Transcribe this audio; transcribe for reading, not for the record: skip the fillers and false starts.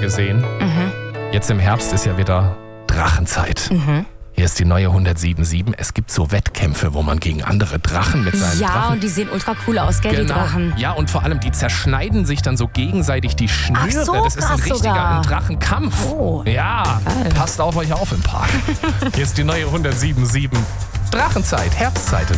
gesehen. Jetzt im Herbst ist ja wieder Drachenzeit. Hier ist die neue 107.7. Es gibt so Wettkämpfe, wo man gegen andere Drachen mit seinen Ja, Drachen... und die sehen ultra cool aus, gell, die Drachen. Ja, und vor allem, die zerschneiden sich dann so gegenseitig die Schnüre. Ach so, das ist ein krass richtiger sogar. Drachenkampf. Oh. Ja, passt auf euch auf im Park. Hier ist die neue 107.7. Drachenzeit, Herbstzeit.